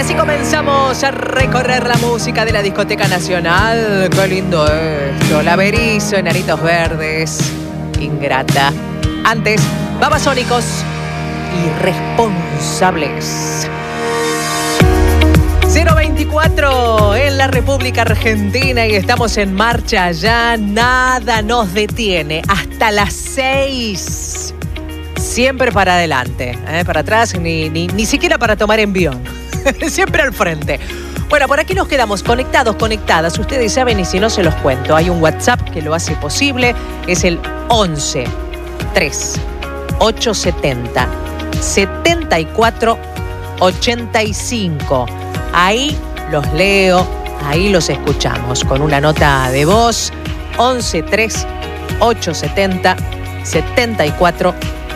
Así comenzamos a recorrer la música de la Discoteca Nacional. ¡Qué lindo esto! La Berizo, Enanitos Verdes, Ingrata. Antes, Babasónicos, Irresponsables. 024 en la República Argentina y estamos en marcha ya. Nada nos detiene. Hasta las 6. Siempre para adelante, para atrás, ni siquiera para tomar envión. Siempre al frente. Bueno, por aquí nos quedamos conectados, conectadas. Ustedes saben y si no se los cuento. Hay un WhatsApp que lo hace posible. Es el 11 3 870 74 85. Ahí los leo, ahí los escuchamos con una nota de voz. 11 3 870 74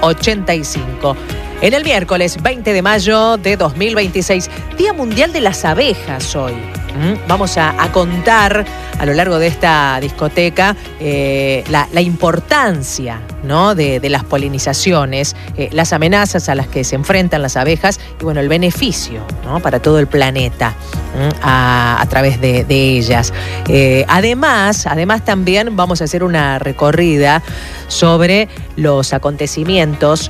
85. En el miércoles 20 de mayo de 2026, Día Mundial de las Abejas hoy. Vamos a contar a lo largo de esta discoteca la importancia, ¿no?, de las polinizaciones, las amenazas a las que se enfrentan las abejas y bueno, el beneficio, ¿no?, para todo el planeta a través de ellas. Además también vamos a hacer una recorrida sobre los acontecimientos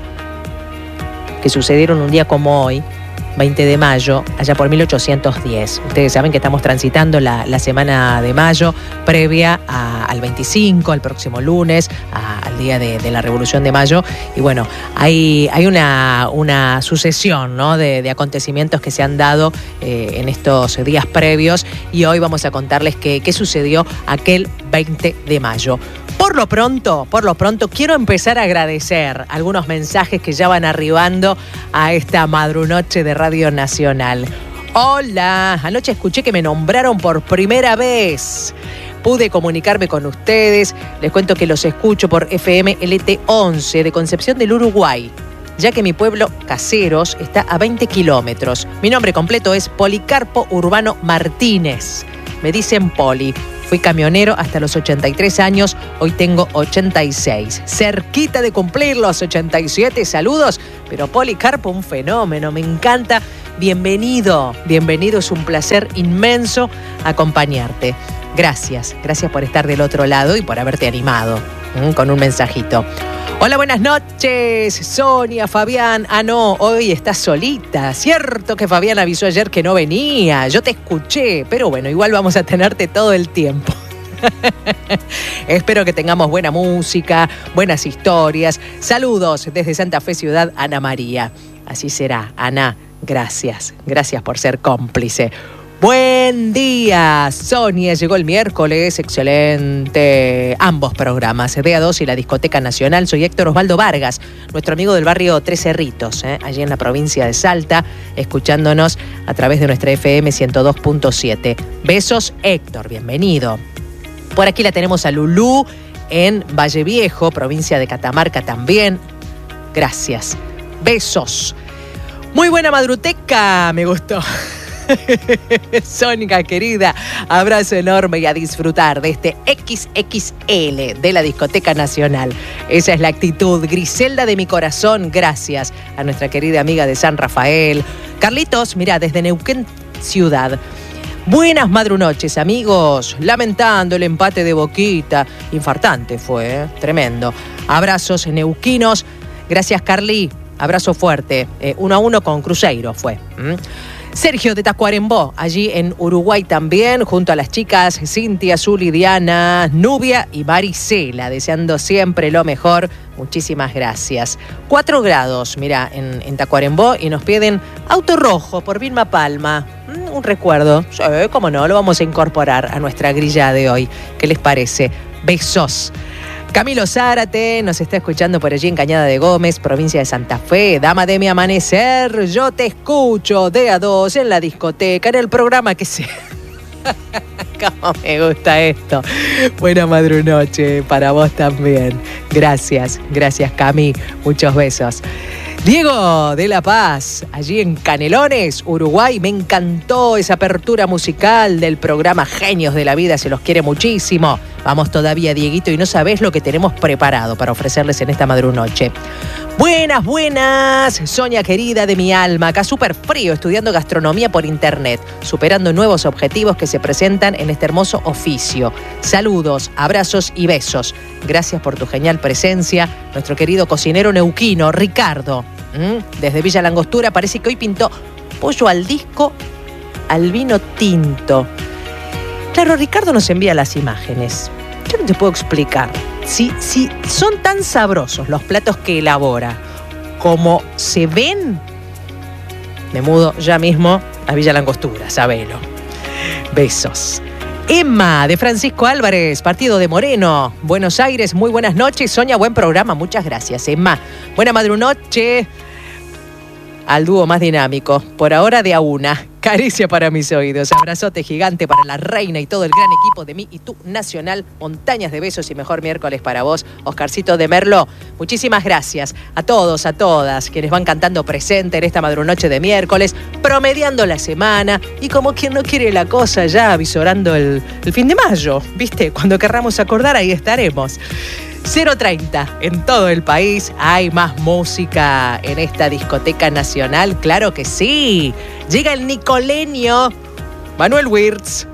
que sucedieron un día como hoy, 20 de mayo, allá por 1810. Ustedes saben que estamos transitando la semana de mayo previa al 25, al próximo lunes, al día de la Revolución de Mayo. Y bueno, hay una sucesión, ¿no?, de acontecimientos que se han dado en estos días previos y hoy vamos a contarles qué sucedió aquel 20 de mayo. Por lo pronto, quiero empezar a agradecer algunos mensajes que ya van arribando a esta madrunoche de Radio Nacional. Hola, anoche escuché que me nombraron por primera vez. Pude comunicarme con ustedes. Les cuento que los escucho por FM LT11 de Concepción del Uruguay, ya que mi pueblo, Caseros, está a 20 kilómetros. Mi nombre completo es Policarpo Urbano Martínez. Me dicen Poli. Fui camionero hasta los 83 años, hoy tengo 86. Cerquita de cumplir los 87, saludos. Pero Policarpo, un fenómeno, me encanta. Bienvenido, es un placer inmenso acompañarte. Gracias por estar del otro lado y por haberte animado con un mensajito. Hola, buenas noches, Sonia, Fabián. Ah, no, hoy estás solita. Cierto que Fabián avisó ayer que no venía. Yo te escuché, pero bueno, igual vamos a tenerte todo el tiempo. Espero que tengamos buena música, buenas historias. Saludos desde Santa Fe, Ciudad, Ana María. Así será, Ana. Gracias por ser cómplice. Buen día, Sonia. Llegó el miércoles, excelente. Ambos programas, DA2 y la Discoteca Nacional. Soy Héctor Osvaldo Vargas, nuestro amigo del barrio Tres Cerritos, allí en la provincia de Salta, escuchándonos a través de nuestra FM 102.7. Besos, Héctor, bienvenido. Por aquí la tenemos a Lulú en Valle Viejo, provincia de Catamarca también. Gracias. Besos. Muy buena madruteca, me gustó. Sónica querida, abrazo enorme y a disfrutar de este XXL de la Discoteca Nacional. Esa es la actitud. Griselda de mi corazón, gracias a nuestra querida amiga de San Rafael. Carlitos, mira, desde Neuquén Ciudad. Buenas madrunoches, amigos. Lamentando el empate de Boquita. Infartante fue, tremendo. Abrazos neuquinos. Gracias, Carly. Abrazo fuerte. 1-1 con Cruzeiro fue. Sergio de Tacuarembó, allí en Uruguay también, junto a las chicas Cintia, Zuli, Diana, Nubia y Maricela, deseando siempre lo mejor. Muchísimas gracias. 4 grados, mira, en Tacuarembó y nos piden Auto Rojo por Vilma Palma. Un recuerdo, sí, cómo no, lo vamos a incorporar a nuestra grilla de hoy. ¿Qué les parece? Besos. Camilo Zárate nos está escuchando por allí en Cañada de Gómez, provincia de Santa Fe. Dama de mi amanecer, yo te escucho DA2 en la discoteca, en el programa que sea. Cómo me gusta esto. Buena madrunoche para vos también. Gracias Cami, muchos besos. Diego de La Paz, allí en Canelones, Uruguay. Me encantó esa apertura musical del programa Genios de la Vida, se los quiere muchísimo. Vamos todavía, Dieguito, y no sabés lo que tenemos preparado para ofrecerles en esta madrunoche. Buenas, Sonia querida de mi alma, acá súper frío estudiando gastronomía por internet, superando nuevos objetivos que se presentan en este hermoso oficio. Saludos, abrazos y besos. Gracias por tu genial presencia, nuestro querido cocinero neuquino, Ricardo. Desde Villa Langostura parece que hoy pintó pollo al disco al vino tinto. Claro, Ricardo nos envía las imágenes. Yo no te puedo explicar. Si son tan sabrosos los platos que elabora como se ven, me mudo ya mismo a Villa Langostura, sabelo. Besos. Emma, de Francisco Álvarez, partido de Moreno, Buenos Aires, muy buenas noches. Sonia, buen programa, muchas gracias, Emma. Buena madrunoche al dúo más dinámico, por ahora de a una. Caricia para mis oídos, abrazote gigante para la reina y todo el gran equipo de mí y tú nacional. Montañas de besos y mejor miércoles para vos, Oscarcito de Merlo. Muchísimas gracias a todos, a todas quienes van cantando presente en esta madrunoche de miércoles, promediando la semana y como quien no quiere la cosa ya avisorando el fin de mayo, ¿viste? Cuando querramos acordar ahí estaremos. 0:30 en todo el país. ¿Hay más música en esta discoteca nacional? Claro que sí. Llega el nicoleño Manuel Wirtz.